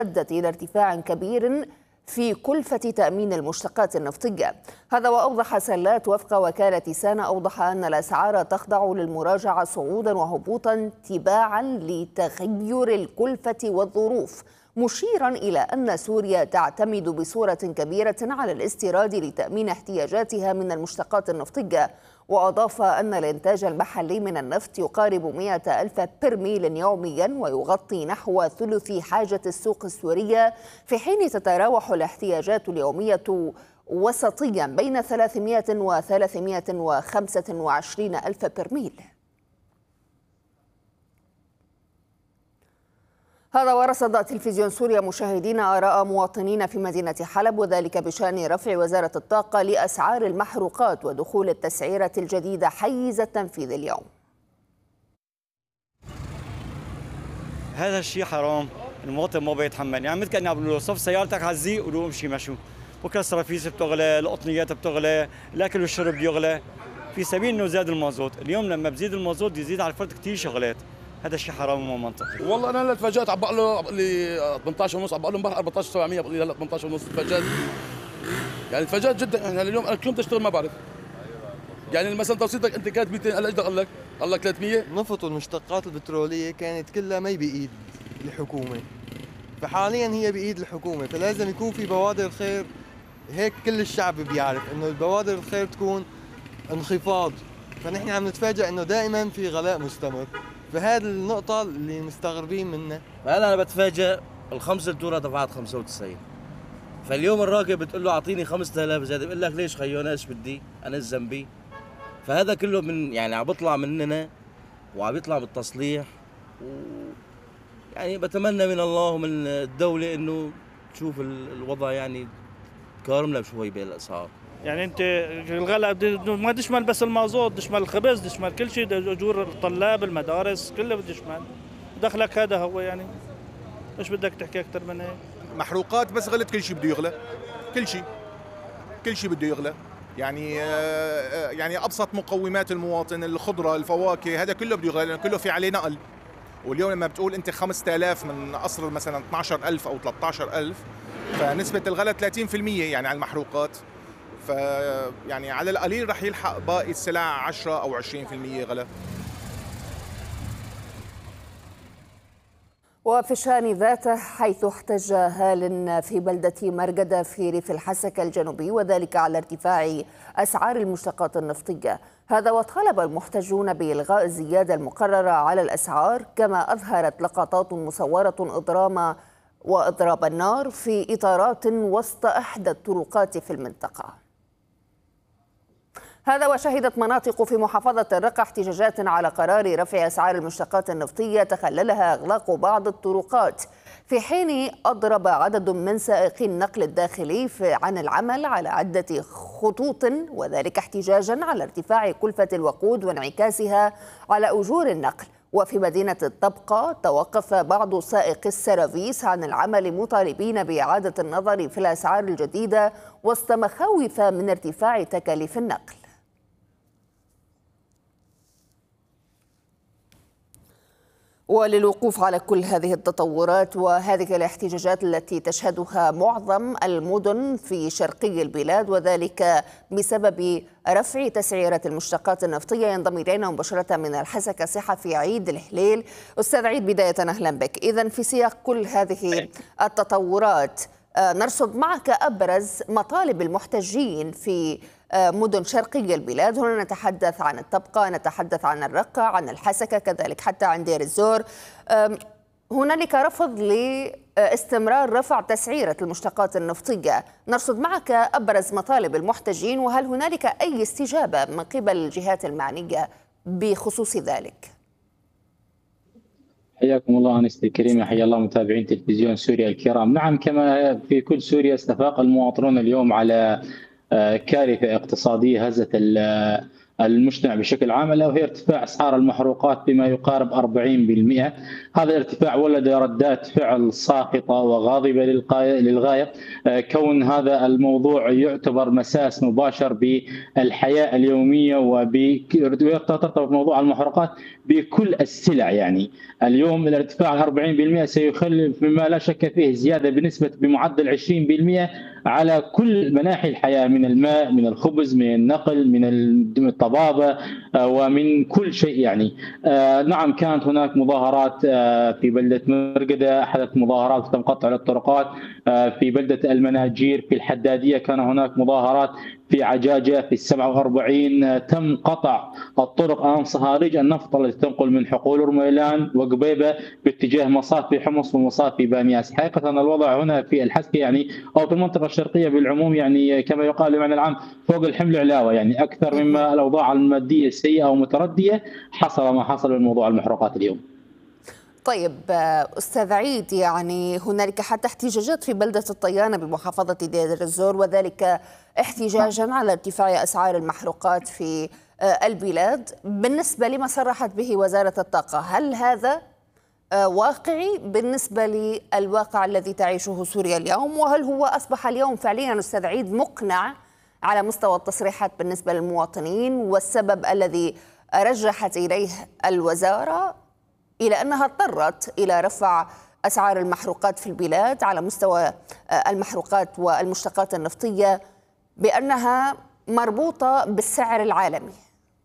أدت إلى ارتفاع كبير في كلفة تأمين المشتقات النفطية. هذا وأوضح سلات وفق وكالة سانا أن الأسعار تخضع للمراجعة صعودا وهبوطا تباعا لتغير الكلفة والظروف، مشيرا إلى أن سوريا تعتمد بصورة كبيرة على الاستيراد لتأمين احتياجاتها من المشتقات النفطية. وأضاف أن الإنتاج المحلي من النفط يقارب 100 ألف برميل يوميا ويغطي نحو ثلث حاجة السوق السورية، في حين تتراوح الاحتياجات اليومية وسطيا بين 300 و 325 ألف برميل. هذا ورصد تلفزيون سوريا مشاهدينا آراء مواطنين في مدينة حلب، وذلك بشأن رفع وزارة الطاقة لأسعار المحروقات ودخول التسعيرة الجديدة حيز التنفيذ اليوم. هذا الشيء حرام، المواطن ما بيتحمل، يعني مثل كأني عم بقول له صف سيارتك على الزيق وروح امشي مشوا، بكره الصرافيس بتغلى، القطنيات بتغلى، الأكل والشرب بيغلى، في سبيل انه زاد المازوت، اليوم لما بزيد المازوت بيزيد على الفرد كثير شغلات. هذا الشيء حرام وما منطقي. والله انا اللي تفاجات عم بقول له لي 18 ونص، عم بقول له امبارح 14700 بقول لي هلا 18 ونص. تفاجات يعني تفاجات جدا. يعني اليوم انا كم تشتغل ما بعرف. يعني مثلا توصيلتك انت كانت 200 هلا ايش قال لك 300. النفط والمشتقات البتروليه كانت كلها ما بايد الحكومه، فحاليا هي بايد الحكومه، فلازم يكون في بوادر خير. هيك كل الشعب بيعرف انه البوادر الخير تكون انخفاض، فنحن عم نتفاجئ انه دائما في غلاء مستمر. فهذه النقطة اللي مستغربين منها. هلا أنا بتفاجئ الخمس التورة دفعت 95، فاليوم الراكب بتقول له أعطيني 5000 زيادة، بقول لك ليش خيو أنا إيش بدي؟ أنا إيش ذنبي؟ فهذا كله من يعني عم بيطلع مننا وعم بيطلع بالتصليح، يعني بتمنى من الله ومن الدولة إنه تشوف الوضع يعني كارمنا شوي بالأسعار. يعني انت الغلاء ما تشمل بس المازوت، تشمل الخبز، تشمل كل شيء، اجور الطلاب، المدارس، كله بده يشمل. دخلك هذا هو، يعني ايش بدك تحكي اكثر من هيك؟ محروقات بس غلت، كل شيء بده يغلى، كل شيء بده يغلى. يعني ابسط مقومات المواطن، الخضره، الفواكه، هذا كله بده يغلى لانه كله في عليه نقل. واليوم لما بتقول انت 5000 من اصل مثلا 12000 او 13000، فنسبه الغلاء 30% يعني على المحروقات. يعني على القليل رح يلحق باقي السلع 10 أو 20% غلاء. وفي الشأن ذاته، حيث احتج أهال في بلدة مرقدة في ريف الحسكة الجنوبي، وذلك على ارتفاع أسعار المشتقات النفطية. هذا وطالب المحتجون بإلغاء الزيادة المقررة على الأسعار، كما أظهرت لقطات مصورة إضراب النار في إطارات وسط إحدى الطرقات في المنطقة. هذا وشهدت مناطق في محافظة الرقة احتجاجات على قرار رفع أسعار المشتقات النفطية تخللها إغلاق بعض الطرقات، في حين أضرب عدد من سائقي النقل الداخلي عن العمل على عدة خطوط، وذلك احتجاجا على ارتفاع كلفة الوقود وانعكاسها على أجور النقل. وفي مدينة الطبقة توقف بعض سائقي السرافيس عن العمل مطالبين بإعادة النظر في الأسعار الجديدة وسط مخاوف من ارتفاع تكاليف النقل. وللوقوف على كل هذه التطورات وهذه الاحتجاجات التي تشهدها معظم المدن في شرقي البلاد، وذلك بسبب رفع تسعيرة المشتقات النفطية، ينضم إلينا مباشرة من الحسكة صحفي عيد الحليل. أستاذ عيد، بداية أهلا بك. إذن في سياق كل هذه التطورات، نرصد معك أبرز مطالب المحتجين في مدن شرقي البلاد. هنا نتحدث عن الطبقة، نتحدث عن الرقة، عن الحسكة، كذلك حتى عن دير الزور. هنالك رفض لاستمرار رفع تسعيرة المشتقات النفطية. نرصد معك أبرز مطالب المحتجين، وهل هنالك أي استجابة من قبل الجهات المعنية بخصوص ذلك؟ حياكم الله أنستي الكريمة، حيا الله متابعين تلفزيون سوريا الكرام. نعم، كما في كل سوريا استفاق المواطنون اليوم على كارثة اقتصادية هزت المجتمع بشكل عام، الا وهي ارتفاع اسعار المحروقات بما يقارب 40%. هذا الارتفاع ولد ردات فعل ساخطه وغاضبه للغايه، كون هذا الموضوع يعتبر مساس مباشر بالحياه اليوميه وترتبط موضوع المحروقات بكل السلع. يعني اليوم الارتفاع 40% سيخلف مما لا شك فيه زياده بمعدل 20% على كل مناحي الحياه، من الماء، من الخبز، من النقل، من الطبابه، ومن كل شيء. يعني نعم، كانت هناك مظاهرات في بلده مرقده، حدث مظاهرات وتم قطع الطرقات. في بلده المناجير في الحداديه كان هناك مظاهرات. في عجاجه في 47 تم قطع الطرق امام صهاريج النفط التي تنقل من حقول رميلان وقبيبه باتجاه مصافي حمص ومصافي بانياس. حقيقه الوضع هنا في الحسكه يعني او في المنطقه الشرقيه بالعموم يعني كما يقال بمعنى العام فوق الحمل علاوه، يعني اكثر مما الاوضاع الماديه السيئه او مترديه حصل ما حصل من موضوع المحروقات اليوم. طيب أستاذ عيد، يعني هنالك حتى احتجاجات في بلدة الطيانة بمحافظة دير الزور، وذلك احتجاجا على ارتفاع أسعار المحروقات في البلاد. بالنسبة لما صرحت به وزارة الطاقة، هل هذا واقعي بالنسبة للواقع الذي تعيشه سوريا اليوم؟ وهل هو أصبح اليوم فعليا أستاذ عيد مقنع على مستوى التصريحات بالنسبة للمواطنين، والسبب الذي رجحت إليه الوزارة إلى أنها اضطرت إلى رفع أسعار المحروقات في البلاد على مستوى المحروقات والمشتقات النفطية بأنها مربوطة بالسعر العالمي؟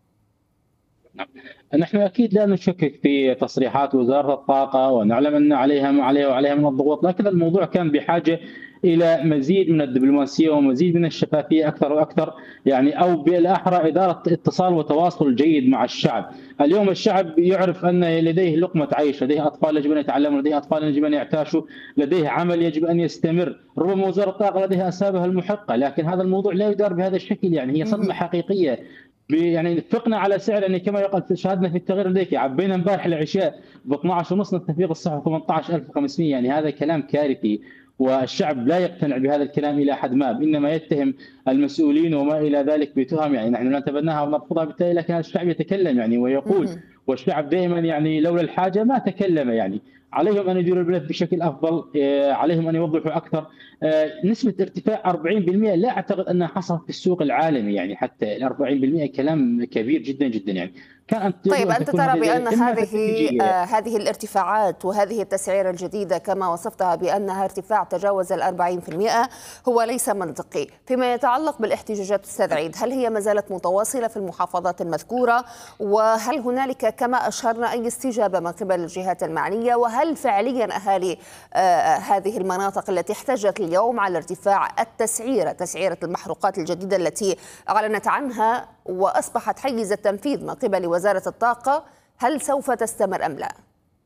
نحن اكيد لا نشكك في تصريحات وزاره الطاقه ونعلم ان عليها ما عليها وعليها من الضغوط، لكن الموضوع كان بحاجه الى مزيد من الدبلوماسيه ومزيد من الشفافيه اكثر واكثر، يعني او بالاحرى اداره اتصال وتواصل جيد مع الشعب. اليوم الشعب يعرف ان لديه لقمه عيش، لديه اطفال يجب ان يتعلموا، لديه اطفال يجب ان يعتاشوا، لديه عمل يجب ان يستمر. ربما وزاره الطاقه لديها اسبابها المحقه، لكن هذا الموضوع لا يدار بهذا الشكل. يعني هي صدمه حقيقيه. يعني اتفقنا على سعر، يعني كما يقال شاهدنا في التغيير الليثي، عبينا امبارح العشاء ب 12.5 التفريغ الصحي 18500. يعني هذا كلام كارثي، والشعب لا يقتنع بهذا الكلام الى حد ما، انما يتهم المسؤولين وما الى ذلك بتهم يعني نحن لا نتبناها ونرفضها بالتالي، لكن الشعب يتكلم يعني ويقول، والشعب دائما يعني لولا الحاجه ما تكلم. يعني عليهم ان يديروا البلد بشكل افضل، عليهم ان يوضحوا اكثر. نسبه ارتفاع 40% لا اعتقد انها حصلت في السوق العالمي، يعني حتى ال 40% كلام كبير جدا جدا. يعني طيب أنت ترى بأن هذه الارتفاعات وهذه التسعيرة الجديدة كما وصفتها بأنها ارتفاع تجاوز 40% هو ليس منطقي. فيما يتعلق بالاحتجاجات أستاذ عيد، هل هي ما زالت متواصلة في المحافظات المذكورة؟ وهل هنالك كما أشرنا أي استجابة من قبل الجهات المعنية؟ وهل فعليا أهالي هذه المناطق التي احتجت اليوم على ارتفاع تسعيرة المحروقات الجديدة التي أعلنت عنها وأصبحت حيز التنفيذ من قبل وزارة الطاقة، هل سوف تستمر أم لا؟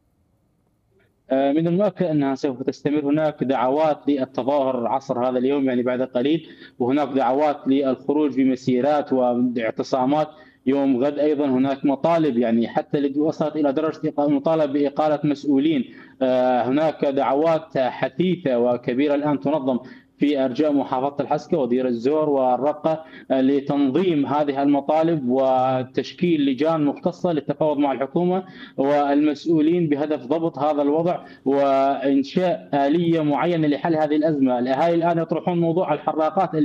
من المؤكد أنها سوف تستمر. هناك دعوات للتظاهر عصر هذا اليوم يعني بعد قليل، وهناك دعوات للخروج بمسيرات واعتصامات يوم غد. أيضا هناك مطالب يعني حتى وصلت إلى درجة مطالب بإقالة مسؤولين. هناك دعوات حثيثة وكبيرة الآن تنظم في أرجاء محافظة الحسكة ودير الزور والرقة لتنظيم هذه المطالب وتشكيل لجان مختصة للتفاوض مع الحكومة والمسؤولين بهدف ضبط هذا الوضع وإنشاء آلية معينة لحل هذه الأزمة. الأهالي الآن يطرحون موضوع الحراقات